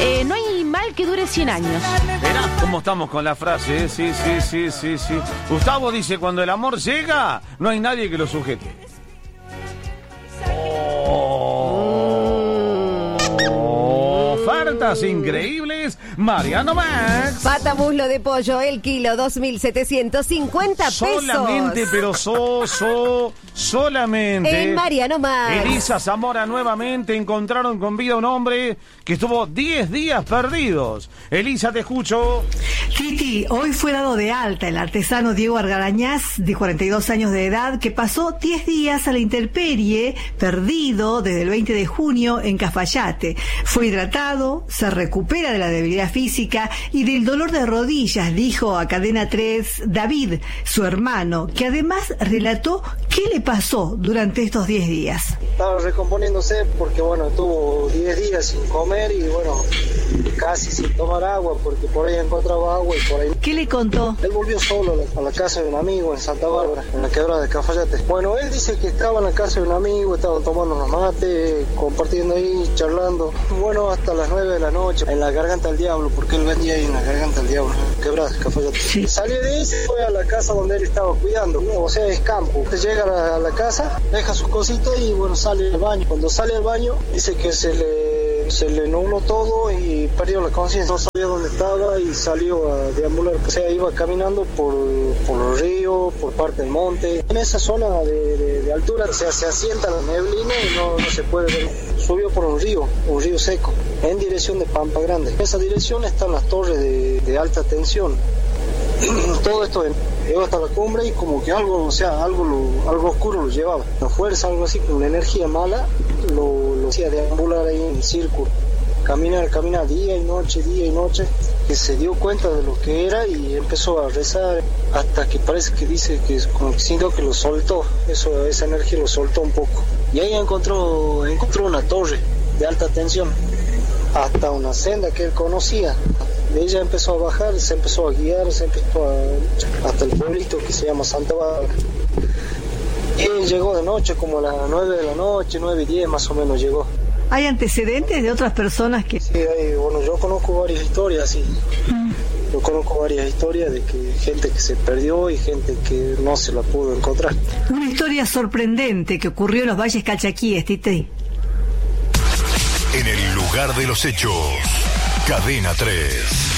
No hay mal que dure 100 años. Verá cómo estamos con la frase, ¿eh? Sí. Gustavo dice, cuando el amor llega, no hay nadie que lo sujete. Ofertas increíbles, Mariano Max. Pata muslo de pollo, el kilo, 2.750 pesos. Solamente, pero solamente. En Mariano Max. Elisa Zamora nuevamente encontraron con vida un hombre que estuvo 10 días perdidos. Elisa, te escucho. Titi, hoy fue dado de alta el artesano Diego Argarañaz, de 42 años de edad, que pasó 10 días a la intemperie, perdido desde el 20 de junio en Cafayate. Fue hidratado, se recupera de la debilidad física y del dolor de rodillas, dijo a Cadena 3 David, su hermano, que además relató qué le pasó durante estos 10 días. Estaba recomponiéndose porque, bueno, tuvo 10 días sin comer y, bueno, casi sin tomar agua porque por ahí encontraba agua y por ahí... ¿Qué le contó? Él volvió solo a la casa de un amigo en Santa Bárbara, en la quebrada de Cafayate. Bueno, él dice que estaba en la casa de un amigo, estaban tomando unos mates, compartiendo ahí, charlando. Bueno, hasta las 9 de la noche, en la Garganta del Diablo, porque él vendía ahí en la Garganta del Diablo, quebrada de Cafayate. Sí. Salió de ahí y se fue a la casa donde él estaba cuidando, o sea, es campo. Entonces llega a la casa, deja sus cositas y, bueno, sale al baño. Cuando sale al baño, dice que se le nubló todo y perdió la conciencia, no sabía dónde estaba y salió a deambular. O sea, iba caminando por los ríos, por parte del monte. En esa zona de altura se asienta la neblina y no se puede ver. Subió por un río seco, en dirección de Pampa Grande. En esa dirección están las torres de alta tensión. Todo esto llegó hasta la cumbre y como que algo oscuro lo llevaba. Una fuerza, algo así, con una energía mala, lo hacía deambular ahí en círculo. Caminar día y noche, que se dio cuenta de lo que era y empezó a rezar hasta que parece que dice que es como que sintió que lo soltó, esa energía lo soltó un poco. Y ahí encontró una torre de alta tensión, hasta una senda que él conocía. Ella empezó a bajar, se empezó a guiar, hasta el pueblito que se llama Santa Bárbara. Él llegó de noche, como a las 9 de la noche, 9:10 más o menos llegó. ¿Hay antecedentes de otras personas que...? Sí, bueno, yo conozco varias historias, sí. Yo conozco varias historias de que gente que se perdió y gente que no se la pudo encontrar. Una historia sorprendente que ocurrió en los Valles Calchaquíes, Titi. En el lugar de los hechos, Cadena 3.